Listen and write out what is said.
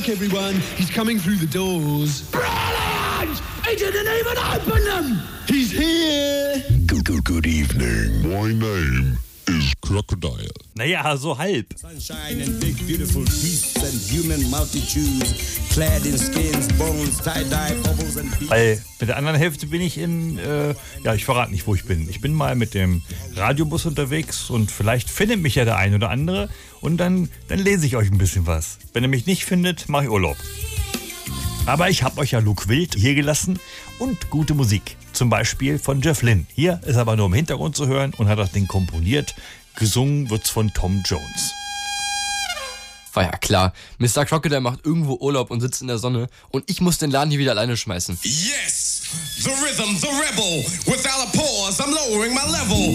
Look, everyone, he's coming through the doors. Brilliant! He didn't even open them! He's here! Good evening. My name is Crocodile. Naja, so halb. Sunshine and big beautiful beasts and human multitudes, clad in skins, bones, tie-dye, bubbles and beasts. Weil mit der anderen Hälfte bin ich ich verrate nicht, wo ich bin. Ich bin mal mit dem Radiobus unterwegs und vielleicht findet mich ja der ein oder andere und dann lese ich euch ein bisschen was. Wenn ihr mich nicht findet, mache ich Urlaub. Aber ich habe euch ja Luke Wild hier gelassen und gute Musik. Zum Beispiel von Jeff Lynne. Hier ist aber nur im Hintergrund zu hören und hat das Ding komponiert. Gesungen wird's von Tom Jones. War ja klar, Mr. Crocodile macht irgendwo Urlaub und sitzt in der Sonne und ich muss den Laden hier wieder alleine schmeißen. Yes, the rhythm, the rebel. Without a pause, I'm lowering my level.